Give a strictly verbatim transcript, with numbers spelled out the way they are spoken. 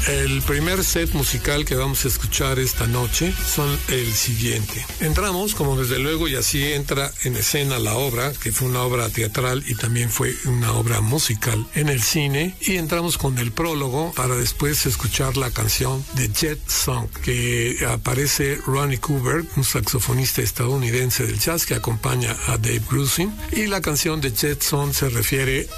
El primer set musical que vamos a escuchar esta noche son el siguiente. Entramos, como desde luego, y así entra en escena la obra, que fue una obra teatral y también fue una obra musical en el cine, y entramos con el prólogo para después escuchar la canción de Jet Song, que aparece Ronnie Cooper, un saxofonista estadounidense del jazz que acompaña a Dave Grusin, y la canción de Jet Song se refiere